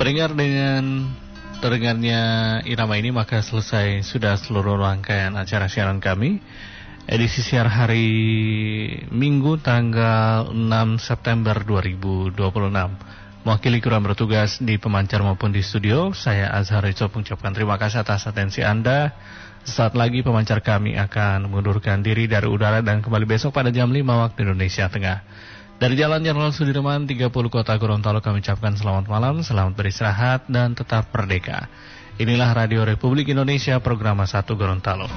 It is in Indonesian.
Pendengar, dengan terdengarnya irama ini maka selesai sudah seluruh rangkaian acara siaran kami. Edisi siar hari Minggu tanggal 6 September 2026. Mewakili kru yang bertugas di pemancar maupun di studio, saya Azhar Rizal mengucapkan terima kasih atas atensi Anda. Saat lagi pemancar kami akan mengundurkan diri dari udara dan kembali besok pada jam 5 waktu Indonesia Tengah. Dari Jalan Jenderal Sudirman 30 Kota Gorontalo kami ucapkan selamat malam, selamat beristirahat dan tetap merdeka. Inilah Radio Republik Indonesia, program 1 Gorontalo.